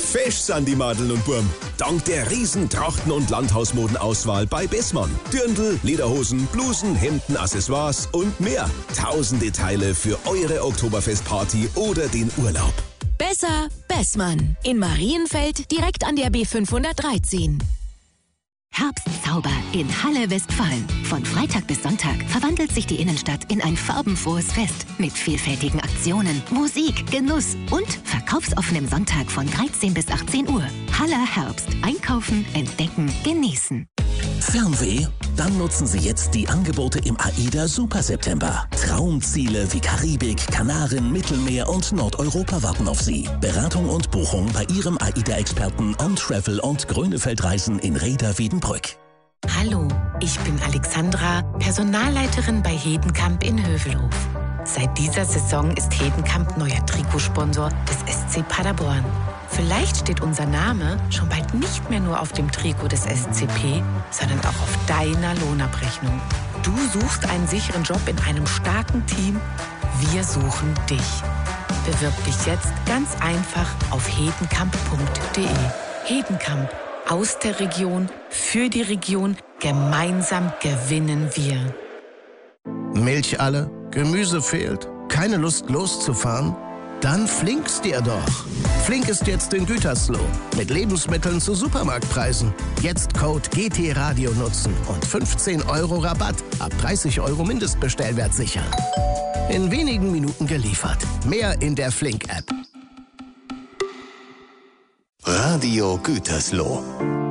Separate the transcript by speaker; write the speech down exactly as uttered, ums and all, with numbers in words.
Speaker 1: Fesch sind die Madeln und Burm. Dank der riesen Trachten- und Landhausmodenauswahl bei Bessmann. Dirndl, Lederhosen, Blusen, Hemden, Accessoires und mehr. Tausende Teile für eure Oktoberfestparty oder den Urlaub.
Speaker 2: Besser Bessmann. In Marienfeld direkt an der B fünfhundertdreizehn.
Speaker 3: Herbstzauber in Halle Westfalen. Von Freitag bis Sonntag verwandelt sich die Innenstadt in ein farbenfrohes Fest mit vielfältigen Aktionen, Musik, Genuss und verkaufsoffenem Sonntag von dreizehn bis achtzehn Uhr. Halle Herbst. Einkaufen, entdecken, genießen.
Speaker 4: Fernweh? Dann nutzen Sie jetzt die Angebote im AIDA Super September. Traumziele wie Karibik, Kanaren, Mittelmeer und Nordeuropa warten auf Sie. Beratung und Buchung bei Ihrem AIDA-Experten On Travel und Grönefeldreisen in Rheda-Wiedenbrück.
Speaker 5: Hallo, ich bin Alexandra, Personalleiterin bei Hedenkamp in Hövelhof. Seit dieser Saison ist Hedenkamp neuer Trikotsponsor des S C Paderborn. Vielleicht steht unser Name schon bald nicht mehr nur auf dem Trikot des S C P, sondern auch auf deiner Lohnabrechnung. Du suchst einen sicheren Job in einem starken Team. Wir suchen dich. Bewirb dich jetzt ganz einfach auf hedenkamp punkt de. Hedenkamp. Aus der Region, für die Region, gemeinsam gewinnen wir.
Speaker 6: Milch alle, Gemüse fehlt, keine Lust loszufahren? Dann Flink's dir doch. Flink ist jetzt in Gütersloh mit Lebensmitteln zu Supermarktpreisen. Jetzt Code G T Radio nutzen und fünfzehn Euro Rabatt ab dreißig Euro Mindestbestellwert sichern. In wenigen Minuten geliefert. Mehr in der Flink-App.
Speaker 7: Radio Gütersloh.